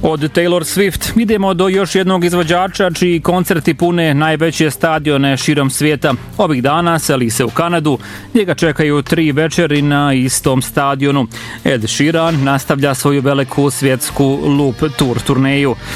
Od Taylor Swift idemo do još jednog izvođača čiji koncerti pune najveće stadione širom svijeta. Ovih dana seli se u Kanadu, njega čekaju 3 večeri na istom stadionu. Ed Sheeran nastavlja svoju veliku svjetsku Loop Tour turneju.